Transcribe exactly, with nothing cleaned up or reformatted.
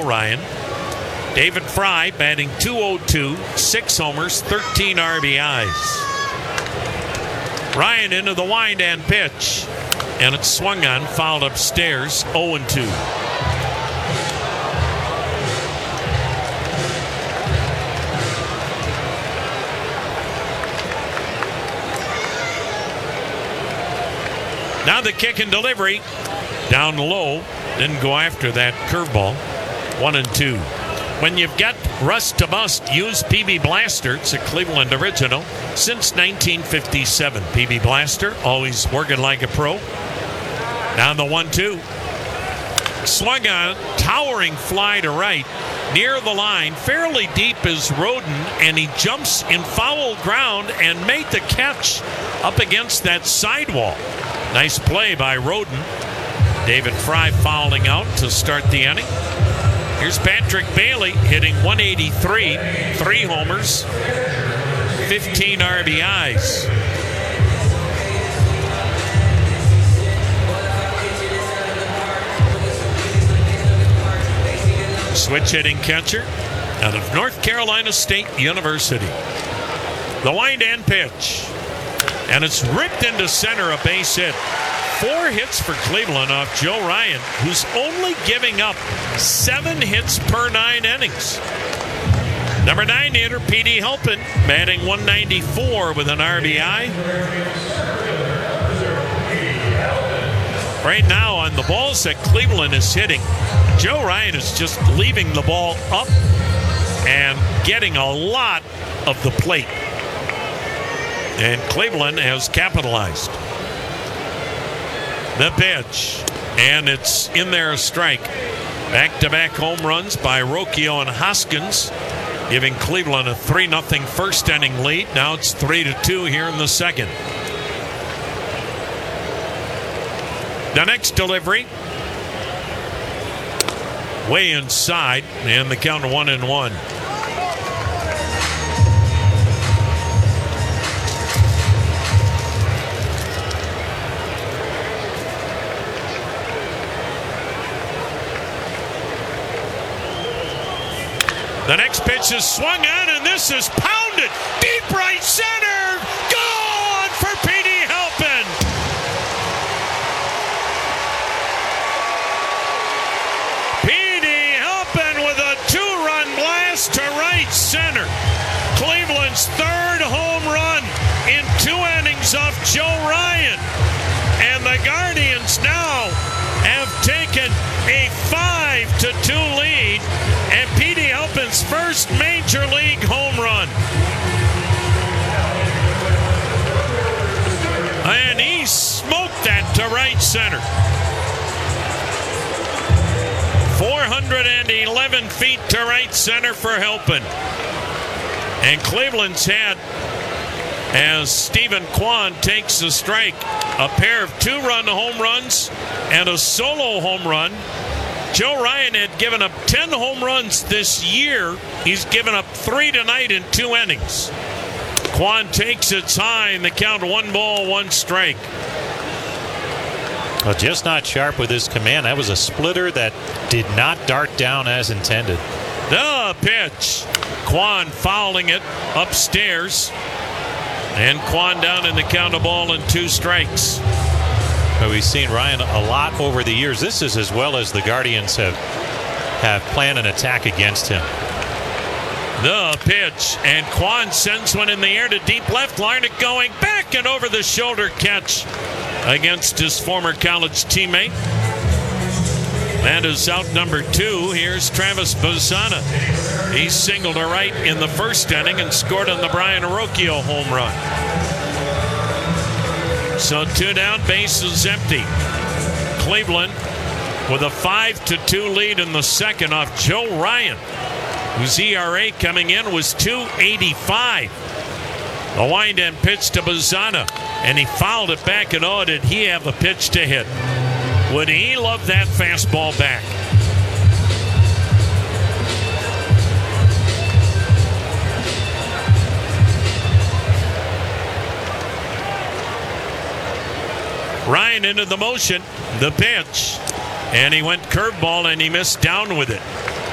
Ryan. David Fry batting two oh two, six homers, thirteen R B Is. Ryan into the wind and pitch. And it's swung on, fouled upstairs, oh and two. Now the kick and delivery. Down low. Didn't go after that curveball. One and two. When you've got rust to bust, use P B Blaster. It's a Cleveland original since nineteen fifty-seven. P B Blaster, always working like a pro. Down the one two. Swung on, towering fly to right. Near the line, fairly deep is Roden, and he jumps in foul ground and made the catch up against that sidewall. Nice play by Roden. David Fry fouling out to start the inning. Here's Patrick Bailey hitting one eighty-three, three homers, fifteen R B Is. Switch hitting catcher out of North Carolina State University. The wind and pitch. And it's ripped into center, a base hit. Four hits for Cleveland off Joe Ryan, who's only giving up seven hits per nine innings. Number nine hitter, P D Halpin, batting one ninety-four with an R B I. Right now on the balls that Cleveland is hitting, Joe Ryan is just leaving the ball up and getting a lot of the plate. And Cleveland has capitalized. The pitch, and it's in there, a strike. Back-to-back home runs by Rocchio and Hoskins, giving Cleveland a three nothing first inning lead. Now it's three to two here in the second. The next delivery, way inside, and the count one and one. The next pitch is swung on, and this is pounded deep right center. Gone for P D Halpin. P D Halpin with a two-run blast to right center. Cleveland's third home run in two innings off Joe Ryan. And the Guardians now have taken a five to two lead, and P D Halpin's first major league home run. And he smoked that to right center. four hundred eleven feet to right center for Halpin. And Cleveland's had, as Stephen Kwan takes the strike, a pair of two-run home runs and a solo home run. Joe Ryan had given up ten home runs this year. He's given up three tonight in two innings. Kwan takes it high in the count, one ball, one strike. Well, just not sharp with his command. That was a splitter that did not dart down as intended. The pitch. Kwan fouling it upstairs. And Kwan down in the count, a ball and two strikes. But we've seen Ryan a lot over the years. This is as well as the Guardians have have planned an attack against him. The pitch, and Kwan sends one in the air to deep left. Larnach going back and over the shoulder catch against his former college teammate. That is out number two. Here's Travis Bazzana. He singled to right in the first inning and scored on the Brian Rocchio home run. So two down, bases empty. Cleveland with a five to two lead in the second off Joe Ryan, whose E R A coming in was two eighty-five. The wind and pitch to Bazzana, and he fouled it back, and oh, did he have a pitch to hit. Would he love that fastball back? Ryan into the motion, the pitch, and he went curveball and he missed down with it.